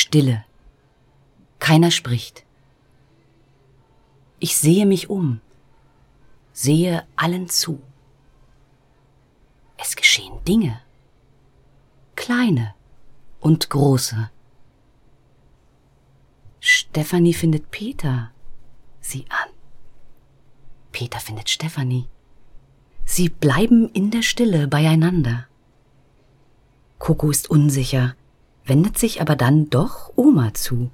Stille. Keiner spricht. Ich sehe mich um, sehe allen zu. Es geschehen Dinge, kleine und große. Stefanie findet Peter, sieh an. Peter findet Stefanie. Sie bleiben in der Stille beieinander. Coco ist unsicher, wendet sich aber dann doch Oma zu.